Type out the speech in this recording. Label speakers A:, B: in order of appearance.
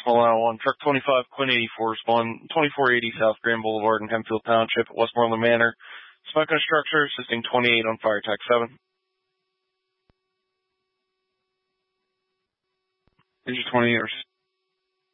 A: Milano 1, truck 25, Quinn 84, respond 2480 South Grand Boulevard in Hempfield Township, Westmoreland Manor. Smoking a structure, assisting 28 on fire attack 7. Engine 28,